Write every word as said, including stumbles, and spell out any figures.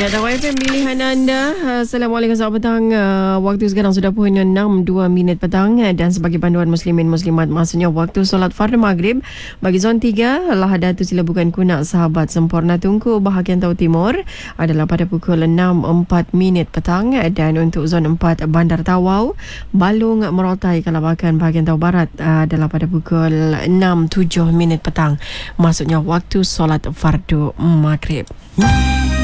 Ya, Tawai F M pilihan anda. Assalamualaikum, selamat petang. Uh, waktu sekarang sudah pukul enam dua minit petang dan sebagai panduan muslimin muslimat, maksudnya waktu solat fardu maghrib bagi zon tiga Lahadatu Silabukan Kunak Sahabat Sempurna Tunku bahagian Tau Timur adalah pada pukul enam empat minit petang, dan untuk zon empat Bandar Tawau Balung Merotai Kalabakan bahagian Tau Barat adalah pada pukul enam tujuh minit petang, maksudnya waktu solat fardu maghrib.